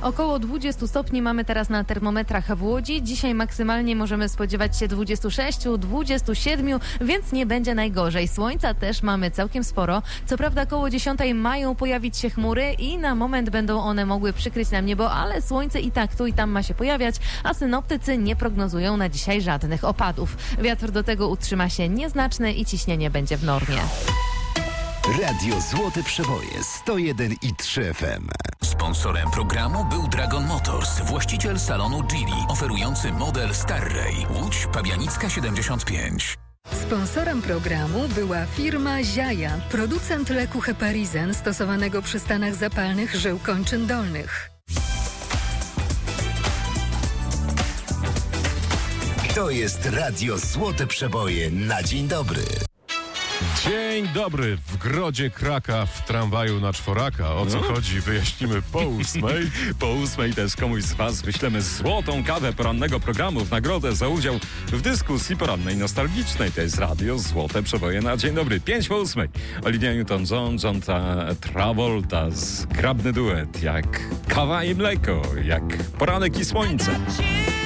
Około 20 stopni mamy teraz na termometrach w Łodzi. Dzisiaj maksymalnie możemy spodziewać się 26, 27, więc nie będzie najgorzej. Słońca też mamy całkiem sporo. Co prawda koło 10 mają pojawić się chmury i na moment będą one mogły przykryć nam niebo, ale słońce i tak tu i tam ma się pojawiać, a synoptycy nie prognozują na dzisiaj żadnych opadów. Wiatr do tego utrzyma się nieznaczny i ciśnienie będzie w normie. Radio Złote Przeboje 101,3 FM. Sponsorem programu był Dragon Motors, właściciel salonu Geely, oferujący model Starray, Łódź Pabianicka 75. Sponsorem programu była firma Ziaja, producent leku Heparizen stosowanego przy stanach zapalnych żył kończyn dolnych. To jest Radio Złote Przeboje na dzień dobry. Dzień dobry. W Grodzie Kraka w tramwaju na czworaka. O co chodzi? Wyjaśnimy po 8. Po 8 też komuś z Was wyślemy złotą kawę porannego programu w nagrodę za udział w dyskusji porannej nostalgicznej. To jest Radio Złote Przeboje na dzień dobry. 5 po 8. Olivia Newton-John, John Travolta, zgrabny duet jak kawa i mleko, jak poranek i słońce.